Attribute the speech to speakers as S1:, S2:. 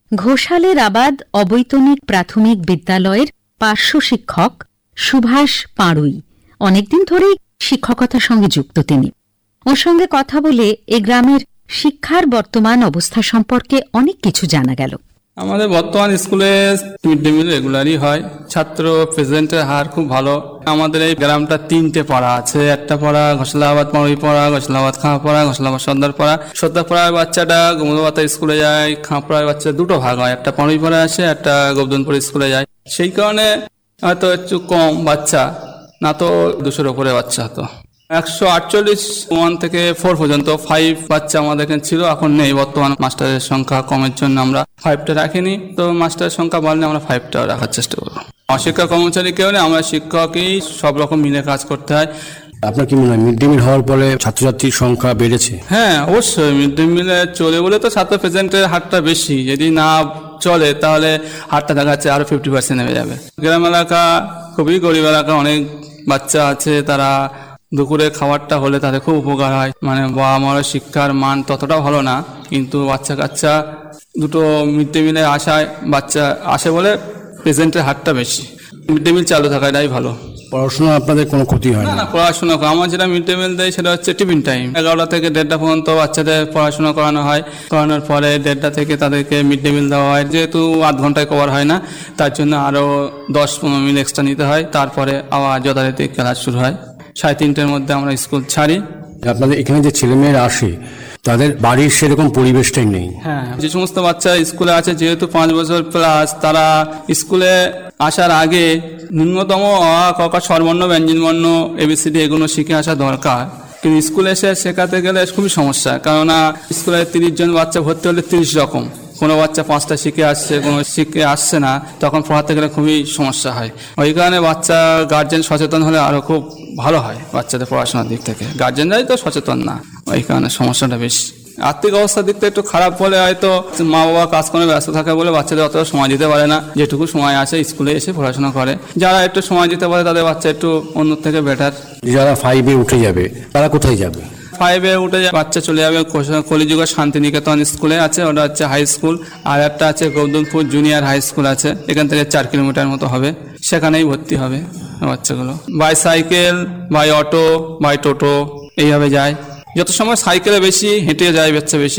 S1: ঘোষালের আবাদ অবৈতনিক প্রাথমিক বিদ্যালয়ের পার্শ্ব শিক্ষক সুভাষ পাড়ুই অনেকদিন ধরেই শিক্ষকতার সঙ্গে যুক্ত তিনি। ওর সঙ্গে কথা বলে এ গ্রামের শিক্ষার বর্তমান অবস্থা সম্পর্কে অনেক কিছু জানা গেল।
S2: আমাদের বর্তমান স্কুলে মিড ডে মিল রেগুলারই হয়, ছাত্র প্রেজেন্টের হার খুব ভালো। আমাদের এই গ্রামটা 3টে পাড়া আছে, একটা পাড়া ঘোষালাবাদ পাড়ুই পাড়া, ঘোষালাবাদ খাঁপাড়া, ঘোষালাবাদ সর্দার পাড়া। সর্দার পাড়ার বাচ্চাটা গোবিন্দপাতা স্কুলে যায়, খাঁপাড়ার বাচ্চা দুটো ভাগ হয়, একটা পাড়ুই পাড়া আসে, একটা গোবর্ধনপুর স্কুলে যায়। সেই কারণে হয়তো একটু কম বাচ্চা, না তো 200-র উপরে বাচ্চা হতো। 148 1 থেকে 4 পর্যন্ত 5 বাচ্চা আমাদের এখানে ছিল, এখন নেই। বর্তমান মাস্টারের সংখ্যা কমের জন্য আমরা 5টা রাখিনি, তো মাস্টারের সংখ্যা বাড়লে আমরা 5টা রাখার চেষ্টা করবো। অশিক্ষক কর্মচারী কেউ নেই, আমরা শিক্ষকই সব রকম মিলে কাজ করতে হয়।
S3: আপনার কি মনে হয় মিড ডে মিল হওয়ার ফলে ছাত্রছাত্রীর সংখ্যা বেড়েছে?
S2: হ্যাঁ, অবশ্যই। মিড ডে মিলে চলে বলে তো ছাত্র প্রেজেন্টের হারটা বেশি। যদি না চলে তাহলে হারটা দেখা যাচ্ছে আরো 50% নেমে যাবে। গ্রাম এলাকা খুবই গরিব এলাকা, অনেক বাচ্চা আছে, তারা দুপুরে খাবারটা হলে তাদের খুব উপকার হয়। মানে বাবা মার শিক্ষার মান ততটা ভালো না, কিন্তু বাচ্চা কাচ্চা দুটো মিড ডে মিলে আসায় বাচ্চা আসে বলে প্রেজেন্টের হারটা বেশি। মিড ডে মিল চালু থাকাটাই ভালো।
S3: পড়াশোনা আপনাদের কোনো ক্ষতি হয় না?
S2: পড়াশোনা আমার যেটা মিড ডে মিল দেয় সেটা হচ্ছে টিফিন টাইম। 11টা থেকে 1:30 পর্যন্ত বাচ্চাদের পড়াশোনা করানো হয়। করানোর পরে 1:30 থেকে তাদেরকে মিড ডে মিল দেওয়া হয়। যেহেতু 8 ঘন্টায় কভার হয় না, তার জন্য আরও 10-15 মিনিট এক্সট্রা নিতে হয়। তারপরে আবার যথারীতি ক্লাস শুরু হয়। 3:30-র মধ্যে আমরা স্কুল ছাড়ি।
S3: আপনাদের এখানে যে ছেলেমেয়েরা আসে তাদের বাড়ির সেরকম পরিবেশটাই নেই।
S2: হ্যাঁ, যে সমস্ত বাচ্চা স্কুলে আছে, যেহেতু 5 বছর প্লাস, তারা স্কুলে আসার আগে ন্যূনতম অ আ ক খ স্বরবর্ণ ব্যঞ্জনবর্ণ ABCD এগুলো শিখে আসা দরকার। কিন্তু স্কুলে এসে শেখাতে গেলে খুবই সমস্যা, কেননা স্কুলে 30 জন বাচ্চা ভর্তি হলে 30 রকম। কোনো বাচ্চা 5টা শিখে আসছে, কোনো শিখে আসছে না, তখন পড়াতে গেলে খুবই সমস্যা হয়। ওই কারণে বাচ্চা গার্জেন সচেতন হলে আরও খুব ভালো হয় বাচ্চাদের পড়াশোনার দিক থেকে। গার্জেনরাই তো সচেতন না, ওই কারণে সমস্যাটা বেশি। আর্থিক অবস্থার দিকটা একটু খারাপ হলে হয়তো মা বাবা কাজকর্মে ব্যস্ত থাকে বলে বাচ্চাদের অতটা সময় দিতে পারে না। যেটুকু সময় আছে স্কুলে এসে পড়াশোনা করে। যারা একটু সময় দিতে পারে তাদের বাচ্চা একটু অন্য থেকে বেটার।
S3: যারা 5-এ উঠে যাবে তারা কোথায় যাবে?
S2: 5-এ উঠে বাচ্চা চলে যাবে কলিযুগ শান্তিনিকেতন স্কুলে আছে, ওটা হচ্ছে হাই স্কুল। আর একটা আছে গোবর্ধনপুর জুনিয়র হাই স্কুল আছে, এখান থেকে 4 কিলোমিটার মতো হবে, সেখানেই ভর্তি হবে বাচ্চাগুলো। By cycle, by auto, by টোটো এইভাবে যায়। যত সময় সাইকেলে বেশি, হেঁটে যায় বাচ্চা বেশি।